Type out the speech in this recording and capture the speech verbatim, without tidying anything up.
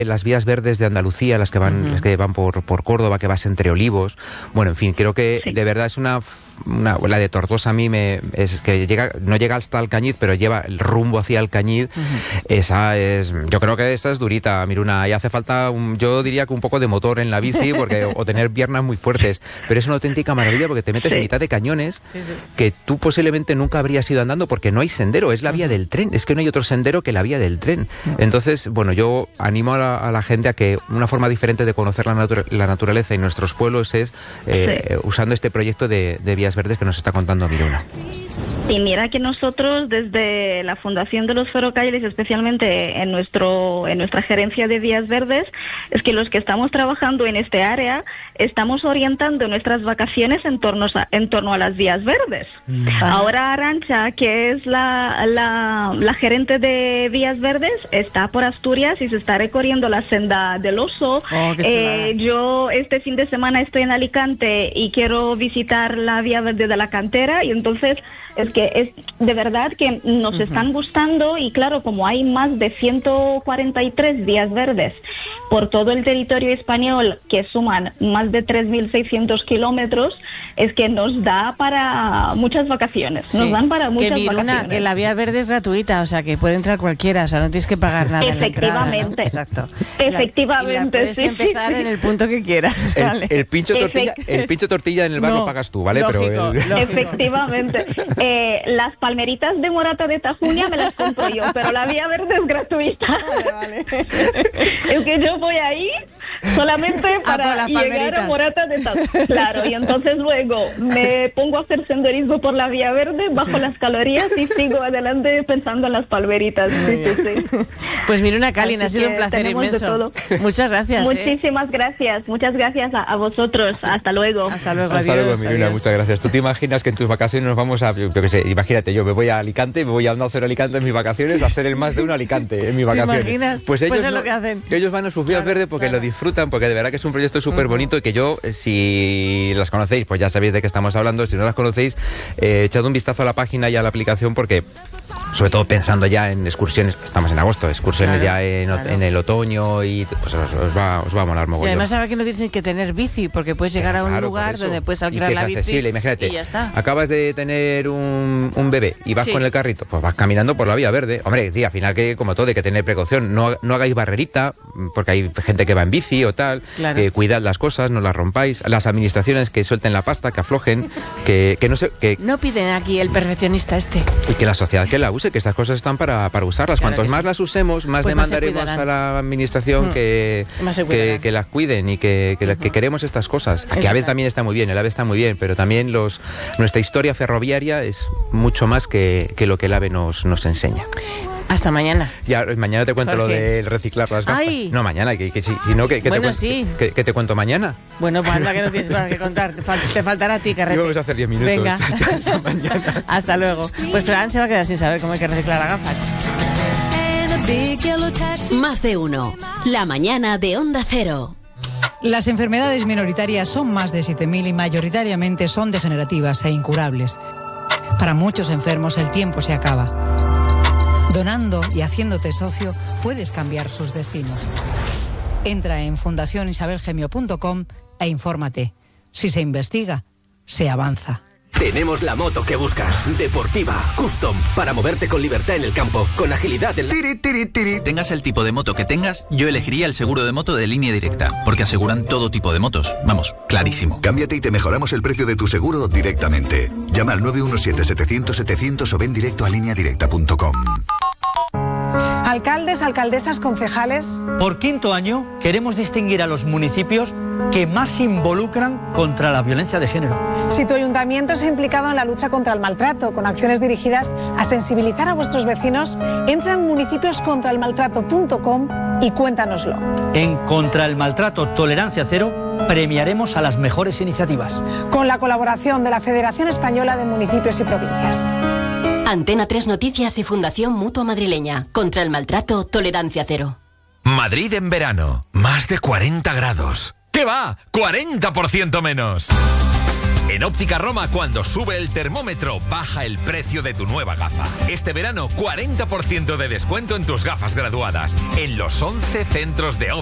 las vías verdes de Andalucía, las que van, uh-huh. las que van por, por Córdoba, que vas entre Olivos. Bueno, en fin, creo que sí. de verdad es una... Una, la de Tortosa a mí me es que llega no llega hasta Alcañiz, pero lleva el rumbo hacia Alcañiz. Uh-huh. Esa es, yo creo que esa es durita, Miruna, y hace falta un, yo diría que un poco de motor en la bici porque o tener piernas muy fuertes, pero es una auténtica maravilla porque te metes sí. en mitad de cañones sí, sí. que tú posiblemente nunca habrías ido andando porque no hay sendero, es la uh-huh. vía del tren, es que no hay otro sendero que la vía del tren. Uh-huh. Entonces, bueno, yo animo a la, a la gente a que una forma diferente de conocer la, natura, la naturaleza y nuestros pueblos es eh, sí. usando este proyecto de, de vías verdes que nos está contando Miruna. Y mira que nosotros desde la Fundación de los Ferrocarriles, especialmente en nuestro en nuestra gerencia de vías verdes, es que los que estamos trabajando en este área estamos orientando nuestras vacaciones en torno a, en torno a las vías verdes. Mm. Ahora Arantxa, que es la, la, la gerente de vías verdes, está por Asturias y se está recorriendo la senda del Oso. Oh, eh, yo este fin de semana estoy en Alicante y quiero visitar la vía verde de la Cantera, y entonces es que es de verdad que nos uh-huh. están gustando, y claro, como hay más de ciento cuarenta y tres vías verdes por todo el territorio español, que suman más de tres mil seiscientos kilómetros, es que nos da para muchas vacaciones, sí. nos dan para muchas que Miruna, vacaciones. Que la vía verde es gratuita, o sea que puede entrar cualquiera, o sea no tienes que pagar nada. Efectivamente. En la entrada, ¿no? Exacto. Efectivamente. La, y la puedes sí, empezar sí, sí. en el punto que quieras. El, ¿vale? el pincho tortilla, el pincho tortilla en el bar no, lo pagas tú, ¿vale? Lógico, Pero el... lógico. Efectivamente. Eh, las palmeritas de Morata de Tajuña me las compro yo, pero la vía verde es gratuita. Vale, vale. Es que yo voy ahí solamente para llegar a Morata de Tajuña. Claro, y entonces luego me pongo a hacer senderismo por la vía verde, bajo las calorías y sigo adelante pensando en las palmeritas. Sí, sí, sí. Pues Miruna Callin, ha sido un placer inmenso. Muchas gracias. Muchísimas eh. gracias, muchas gracias a, a vosotros. Hasta luego. Hasta luego, Hasta adiós, luego, Miruna, adiós. muchas gracias. ¿Tú te imaginas que en tus vacaciones nos vamos a, yo qué sé, imagínate, yo me voy a Alicante, me voy a Onda Cero Alicante en mis vacaciones, a hacer el más de uno Alicante en mis vacaciones. ¿Te imaginas? Pues ellos pues es no, lo que hacen. Ellos van a sus vías claro, verdes porque claro. lo disfrutan, porque de verdad que es un proyecto súper bonito uh-huh. y que yo, si las conocéis, pues ya sabéis de qué estamos hablando. Si no las conocéis, eh, echad un vistazo a la página y a la aplicación, porque sobre todo pensando ya en excursiones, estamos en agosto, excursiones claro, ya en, claro. en el otoño, y pues os, os, va, os va a molar mogollón. Y además sabe que no tienes que tener bici, porque puedes llegar claro, a un lugar donde puedes alquilar la bici accesible. Imagínate, y ya está. Acabas de tener un, un bebé y vas sí. con el carrito, pues vas caminando por la vía verde. Hombre, sí, al final, que como todo hay que tener precaución, no, no hagáis barrerita, porque hay gente que va en bici o tal, claro. que cuidad las cosas, no las rompáis. Las administraciones que suelten la pasta, que aflojen, que, que no se... Que, no piden aquí el perfeccionista este. Y que la sociedad que la use, que estas cosas están para, para usarlas. Claro. Cuantos más sí. las usemos, más pues demandaremos más a la administración mm. que, que, que las cuiden y que, que, uh-huh. que queremos estas cosas. Aquí AVE también está muy bien, el AVE está muy bien, pero también los nuestra historia ferroviaria es mucho más que, que lo que el AVE nos, nos enseña. Hasta mañana. Ya, mañana te cuento Jorge. Lo de reciclar las gafas. Ay. No, mañana, que, que si, si no, que, que, bueno, te, sí. que, que te cuento mañana. Bueno, pues anda que no tienes más que contar. Te, fal- te faltará a ti, Carrete. Y vamos a hacer diez minutos. Venga. Hasta mañana. Hasta luego. Pues Fran se va a quedar sin saber cómo hay que reciclar las gafas. Más de uno. La mañana de Onda Cero. Las enfermedades minoritarias son más de siete mil y mayoritariamente son degenerativas e incurables. Para muchos enfermos el tiempo se acaba. Donando y haciéndote socio puedes cambiar sus destinos. Entra en fundación isabel gemio punto com e infórmate. Si se investiga, se avanza. Tenemos la moto que buscas. Deportiva, custom, para moverte con libertad en el campo, con agilidad en la... Tiri, tiri, tiri. Tengas el tipo de moto que tengas, yo elegiría el seguro de moto de Línea Directa, porque aseguran todo tipo de motos. Vamos, clarísimo. Cámbiate y te mejoramos el precio de tu seguro directamente. Llama al nueve uno siete, setecientos, setecientos o ven directo a línea directa punto com. Alcaldes, alcaldesas, concejales. Por quinto año queremos distinguir a los municipios que más se involucran contra la violencia de género. Si tu ayuntamiento se ha implicado en la lucha contra el maltrato, con acciones dirigidas a sensibilizar a vuestros vecinos, entra en municipios contra el maltrato punto com y cuéntanoslo. En Contra el Maltrato Tolerancia Cero premiaremos a las mejores iniciativas. Con la colaboración de la Federación Española de Municipios y Provincias. Antena tres Noticias y Fundación Mutua Madrileña. Contra el maltrato, tolerancia cero. Madrid en verano. Más de cuarenta grados. ¿Qué va? ¡cuarenta por ciento menos! En Óptica Roma, cuando sube el termómetro, baja el precio de tu nueva gafa. Este verano, cuarenta por ciento de descuento en tus gafas graduadas. En los once centros de Óptica.